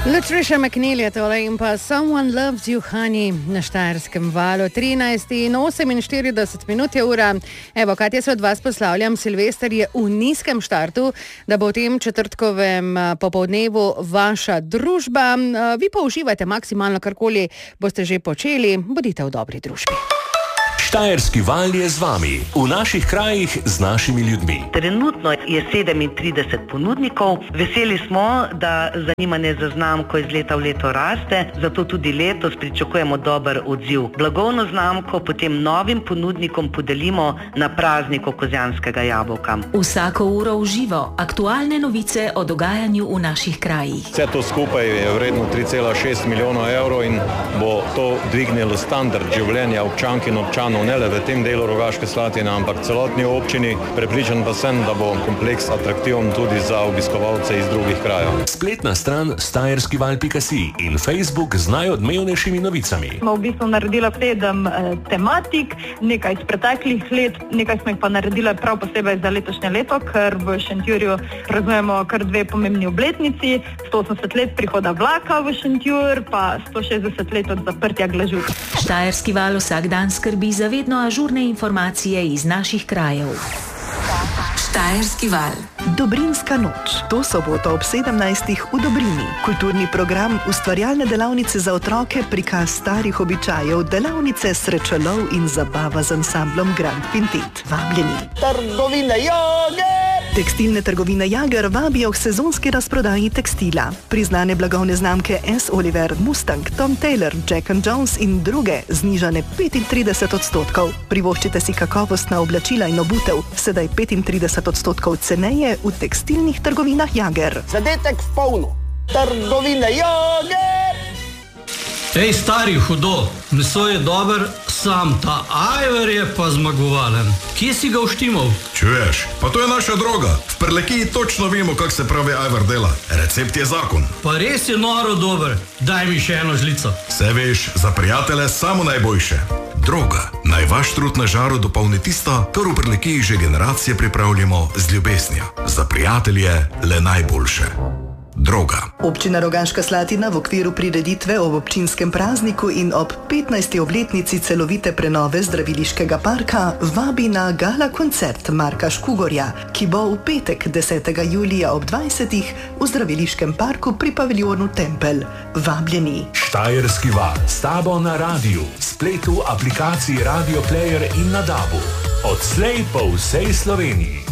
Latricia McNeil je tole in pa Someone Loves You Honey na Štajerskem valu. 13:48 minut je ura. Evo, Katja, se od vas poslavljam. Silvester je v nizkem štartu, da bo v tem četrtkovem popoldnevu vaša družba. Vi pa uživajte maksimalno, karkoli boste že počeli. Bodite v dobri družbi. Štajerski val je z vami, v naših krajih z našimi ljudmi. Trenutno je 37 ponudnikov. Veseli smo, da zanimanje za znamko iz leta v leto raste, zato tudi letos pričakujemo dober odziv. Blagovno znamko potem novim ponudnikom podelimo na prazniku kozjanskega jabolka. Vsako uro v živo, aktualne novice o dogajanju v naših krajih. Vse to skupaj je vredno 3,6 milijonov evrov in bo to dvignilo standard življenja občank in občanov, ne le v tem delu Rogaške Slatine, ampak celotni občini. Prepričan pa sem, da bo kompleks atraktiven tudi za obiskovalce iz drugih krajev. Spletna stran štajerskival.si in Facebook z najodmevnejšimi novicami. Smo v bistvu naredila 7 tematik, nekaj iz preteklih let, nekaj smo jih pa naredila prav posebej za letošnje leto, ker v Šentjurju praznujemo kar 2 pomembni obletnici, 180 let prihoda vlaka v Šentjur, pa 160 let od zaprtja glažu. Štajerski val vsak dan skrbi za vedno ažurne informacije iz naših krajev. Štajerski val. Dobrinska noč. To soboto ob 17. v Dobrini. Kulturni program, ustvarjalne delavnice za otroke, prikaz starih običajev, delavnice srečelov in zabava z ansamblom Grand Quintet. Vabljeni. Trgovine Jager! Tekstilne trgovine Jager vabijo k sezonski razprodaji tekstila. Priznane blagovne znamke S. Oliver, Mustang, Tom Taylor, Jack & Jones in druge znižane 35%. Privoščite si kakovostna oblačila in obutev, sedaj 35% ceneje v tekstilnih trgovinah Jager. Zadetek v polno. Trgovine Jager! Ej, stari, hudo, meso je dober, sam ta ajvar je pa zmagovalen. Kje si ga uštimal? Čuješ, pa to je naša droga. V Prlekiji točno vemo, kak se pravi ajvar dela. Recept je zakon. Pa res je noro dober, daj mi še eno žlico. Vse veš, za prijatelje samo najboljše. Droga, naj vaš trud na žaru dopolni tisto, kar v Prlekiji že generacije pripravljamo z ljubeznijo. Za prijatelje le najboljše. Droga. Občina Rogaška Slatina v okviru prireditve ob občinskem prazniku in ob 15. obletnici celovite prenove zdraviliškega parka vabi na gala koncert Marka Škugorja, ki bo v petek 10. julija ob 20. v zdraviliškem parku pri paviljonu Tempelj. Vabljeni. Štajerski val s tabo na radiju, spletu, aplikaciji Radio Player in na DAB-u. Odslej po vsej Sloveniji.